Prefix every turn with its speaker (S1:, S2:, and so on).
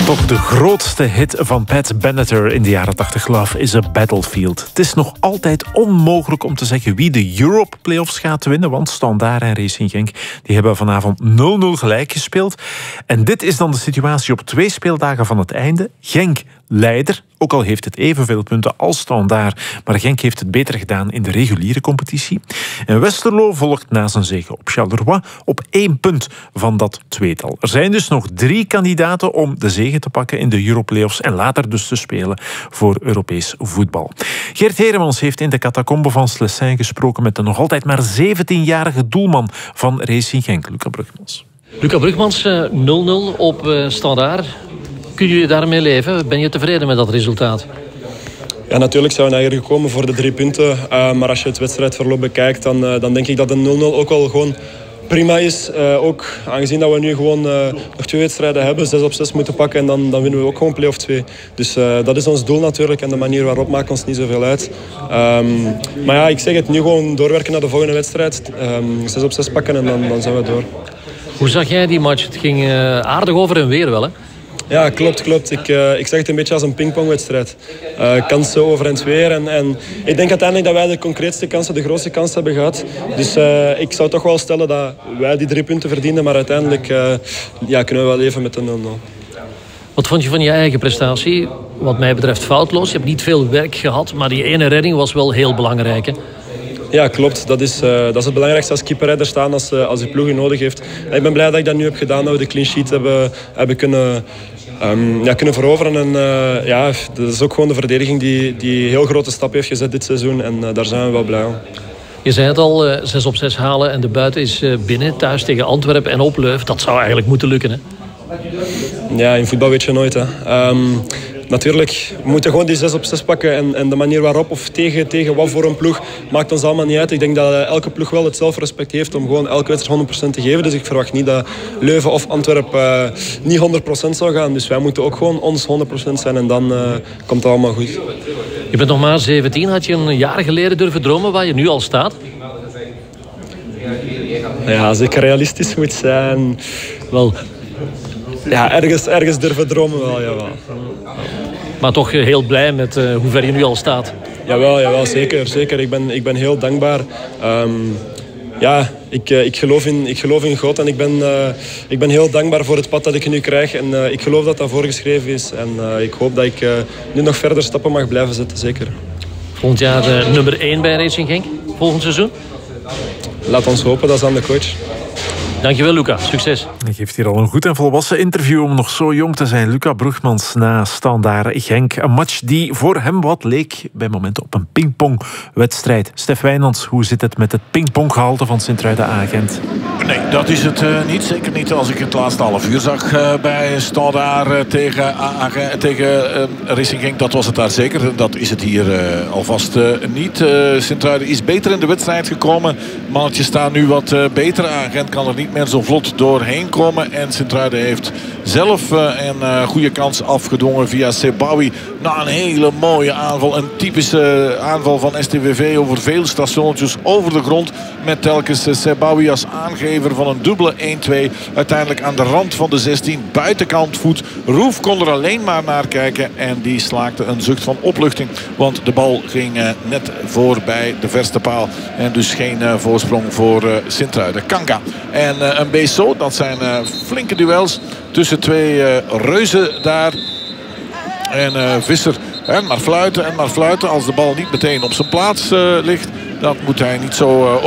S1: Toch de grootste hit van Pat Benatar in de jaren 80, Love is a Battlefield. Het is nog altijd onmogelijk om te zeggen wie de Europe Playoffs gaat winnen, want Standaard en Racing Genk die hebben vanavond 0-0 gelijk gespeeld. En dit is dan de situatie op 2 speeldagen van het einde. Genk leider, ook al heeft het evenveel punten als Standaard, maar Genk heeft het beter gedaan in de reguliere competitie. En Westerlo volgt na zijn zege op Charleroi op 1 punt van dat tweetal. Er zijn dus nog 3 kandidaten om de zege te pakken in de Europlayoffs en later dus te spelen voor Europees voetbal. Geert Heremans heeft in de catacombe van Slessin gesproken met de nog altijd maar 17-jarige doelman van Racing Genk, Luca Brugmans.
S2: Luca Brugmans, 0-0 op Standaard. Kun je daarmee leven? Ben je tevreden met dat resultaat?
S3: Ja, natuurlijk zijn we naar hier gekomen voor de 3 punten. Maar als je het wedstrijdverloop bekijkt, dan denk ik dat een 0-0 ook wel gewoon prima is. Ook aangezien dat we nu gewoon nog 2 wedstrijden hebben, 6 op 6 moeten pakken en dan winnen we ook gewoon play-off 2. Dus dat is ons doel natuurlijk en de manier waarop maakt ons niet zoveel uit. Maar ja, ik zeg het, nu gewoon doorwerken naar de volgende wedstrijd. 6 op 6 pakken en dan zijn we door.
S2: Hoe zag jij die match? Het ging aardig over en weer wel, hè?
S3: Ja, klopt. Ik zag het een beetje als een pingpongwedstrijd. Kansen over en weer. En ik denk uiteindelijk dat wij de concreetste kansen, de grootste kansen hebben gehad. Dus ik zou toch wel stellen dat wij die 3 punten verdienen. Maar uiteindelijk kunnen we wel leven met de 0-0.
S2: Wat vond je van je eigen prestatie? Wat mij betreft foutloos. Je hebt niet veel werk gehad, maar die ene redding was wel heel belangrijk, hè?
S3: Ja, klopt. Dat is het belangrijkste als keeper er staan als je ploeg je nodig heeft. En ik ben blij dat ik dat nu heb gedaan, dat we de clean sheet hebben kunnen veroveren. En dat is ook gewoon de verdediging die heel grote stap heeft gezet dit seizoen. En daar zijn we wel blij om.
S2: Je zei het al, 6 op 6 halen en de buiten is binnen. Thuis tegen Antwerpen en Opleuf. Dat zou eigenlijk moeten lukken, hè?
S3: Ja, in voetbal weet je nooit, hè. Natuurlijk, we moeten gewoon die 6 op 6 pakken. En de manier waarop of tegen wat voor een ploeg maakt ons allemaal niet uit. Ik denk dat elke ploeg wel het zelfrespect heeft om gewoon elke wedstrijd 100% te geven. Dus ik verwacht niet dat Leuven of Antwerpen niet 100% zou gaan. Dus wij moeten ook gewoon ons 100% zijn en dan komt het allemaal goed.
S2: Je bent nog maar 17. Had je een jaar geleden durven dromen waar je nu al staat?
S3: Ja, als ik realistisch moet zijn...
S2: Wel...
S3: Ja, ergens durven dromen wel, jawel.
S2: Maar toch heel blij met hoe ver je nu al staat.
S3: Jawel, zeker. Ik ben heel dankbaar. Ik geloof in God en ik ben heel dankbaar voor het pad dat ik nu krijg. En ik geloof dat dat voorgeschreven is. En ik hoop dat ik nu nog verder stappen mag blijven zetten, zeker.
S2: Volgend jaar nummer 1 bij Racing Genk, volgend seizoen?
S3: Laat ons hopen, dat is aan de coach.
S2: Dankjewel, Luca. Succes.
S1: Hij geeft hier al een goed en volwassen interview om nog zo jong te zijn. Luca Brugmans na Standaard Genk. Een match die voor hem wat leek bij momenten op een pingpongwedstrijd. Stef Wijnands, hoe zit het met het pingponggehalte van Sint-Truiden-Agent?
S4: Nee, dat is het niet. Zeker niet als ik het laatste half uur zag bij Standaard tegen Racing Genk. Dat was het daar zeker. Dat is het hier alvast niet. Sint-Truiden is beter in de wedstrijd gekomen. Mannetjes staan nu wat beter. Agent kan er niet meer zo vlot doorheen komen. En Sint-Truiden heeft zelf een goede kans afgedwongen via Sebawi. Na een hele mooie aanval. Een typische aanval van STVV over veel stationnetjes over de grond. Met telkens Sebawi als aangever van een dubbele 1-2. Uiteindelijk aan de rand van de 16. Buitenkant voet. Roef kon er alleen maar naar kijken. En die slaakte een zucht van opluchting. Want de bal ging net voorbij de verste paal. En dus geen voorsprong voor Sint-Truiden. Kanga en een Beso. Dat zijn flinke duels tussen 2 reuzen daar. En Visser en maar fluiten. Als de bal niet meteen op zijn plaats ligt, dat moet hij niet zo